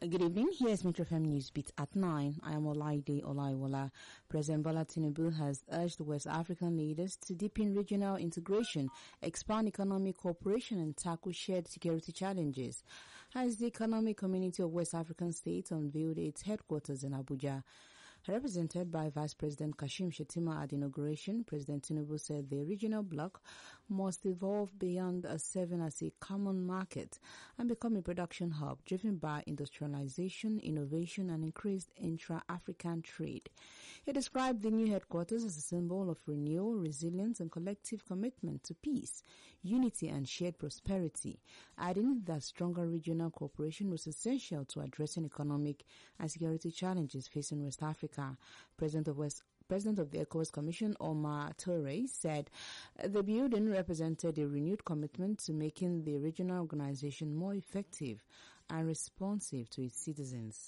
Good evening. Here's Metro FM Newsbeat at 9. I am Olaide Olaiwola. President Bola Tinubu has urged West African leaders to deepen regional integration, expand economic cooperation, and tackle shared security challenges. As the Economic Community of West African States unveiled its headquarters in Abuja, represented by Vice President Kashim Shettima at inauguration, President Tinubu said the regional bloc must evolve beyond serving as a common market and become a production hub driven by industrialization, innovation, and increased intra-African trade. He described the new headquarters as a symbol of renewal, resilience, and collective commitment to peace, unity, and shared prosperity, adding that stronger regional cooperation was essential to addressing economic and security challenges facing West Africa. President of the ECOWAS Commission, Omar Toure, said the building represented a renewed commitment to making the regional organization more effective and responsive to its citizens.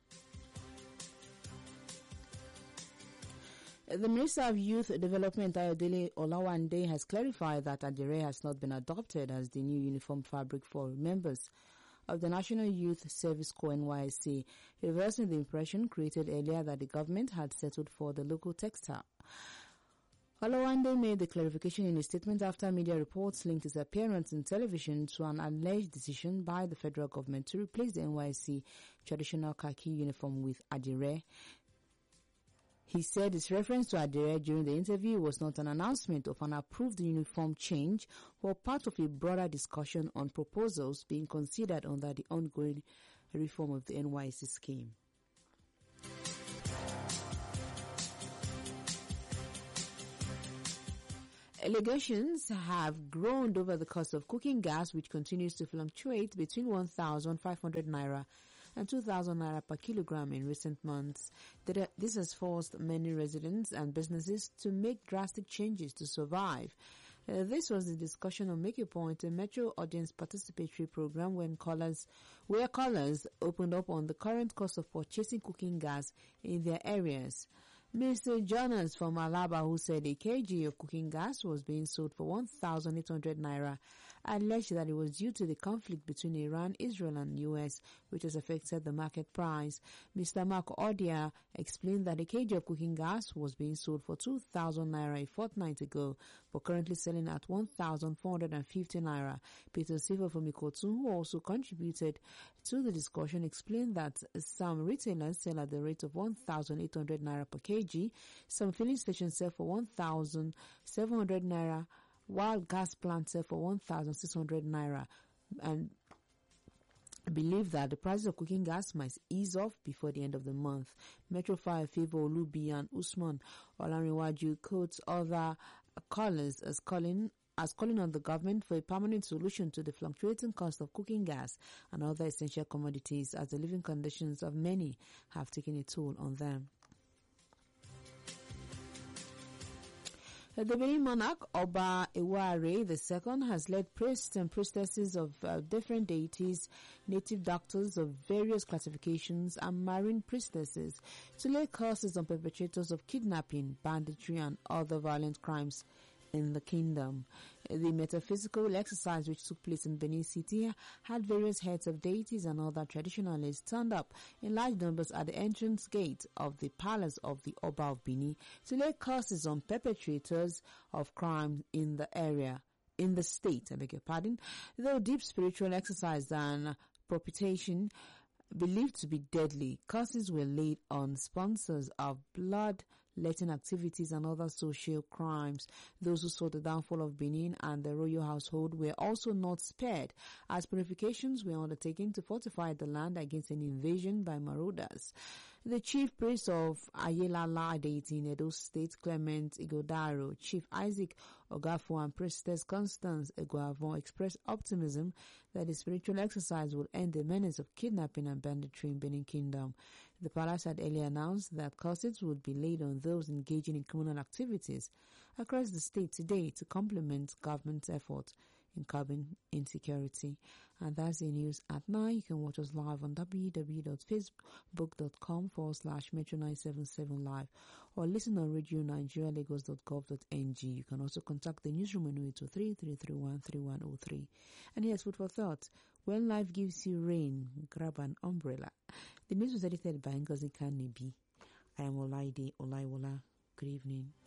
The Minister of Youth Development, Ayodele Olawande, has clarified that Adire has not been adopted as the new uniform fabric for members of the National Youth Service Corps NYSC, reversing the impression created earlier that the government had settled for the local textile. Olawande made the clarification in a statement after media reports linked his appearance in television to an alleged decision by the federal government to replace the NYSC traditional khaki uniform with Adire. He said his reference to Adire during the interview was not an announcement of an approved uniform change or part of a broader discussion on proposals being considered under the ongoing reform of the NYSC scheme. Allegations have grown over the cost of cooking gas, which continues to fluctuate between 1,500 naira and 2,000 naira per kilogram in recent months. This has forced many residents and businesses to make drastic changes to survive. This was the discussion on Make a Point, a Metro audience participatory program where callers opened up on the current cost of purchasing cooking gas in their areas. Mr. Jonas from Alaba, who said a kg of cooking gas was being sold for 1,800 naira, alleged that it was due to the conflict between Iran, Israel, and US, which has affected the market price. Mr. Mark Odia explained that a kg of cooking gas was being sold for 2,000 naira a fortnight ago, but currently selling at 1,450 naira. Peter Silva from Ikotu, who also contributed to the discussion, explained that some retailers sell at the rate of 1,800 naira per kg. Some filling stations sell for 1,700 naira, while gas plants sell for 1,600 naira, and believe that the prices of cooking gas might ease off before the end of the month. Metro 5 Favor Olubi and Usman Olarinwaju quotes other callers as calling on the government for a permanent solution to the fluctuating cost of cooking gas and other essential commodities, as the living conditions of many have taken a toll on them. The Benin monarch, Oba Eware II, has led priests and priestesses of different deities, native doctors of various classifications, and marine priestesses to lay curses on perpetrators of kidnapping, banditry, and other violent crimes in the kingdom. The metaphysical exercise, which took place in Benin City, had various heads of deities and other traditionalists turned up in large numbers at the entrance gate of the palace of the Oba of Benin to lay curses on perpetrators of crime in the state, Though deep spiritual exercise and propitiation believed to be deadly, curses were laid on sponsors of blood-letting activities and other social crimes. Those who saw the downfall of Benin and the royal household were also not spared, as purifications were undertaken to fortify the land against an invasion by marauders. The chief priest of Ayelala deity in Edo State, Clement Igodaro, Chief Isaac Ogafo, and Priestess Constance Eguavon expressed optimism that the spiritual exercise would end the menace of kidnapping and banditry in Benin Kingdom. The palace had earlier announced that curses would be laid on those engaging in criminal activities across the state today to complement government's efforts in curbing insecurity. And that's the news at 9. You can watch us live on www.facebook.com/Metro977 Live or listen on radionigerialagos.gov.ng. You can also contact the newsroom on 0823-331-3103. And here's food for thought When life gives you rain, grab an umbrella. The news was edited by Ngozi Kanebi. I am Olaide Olaiwola. Good evening.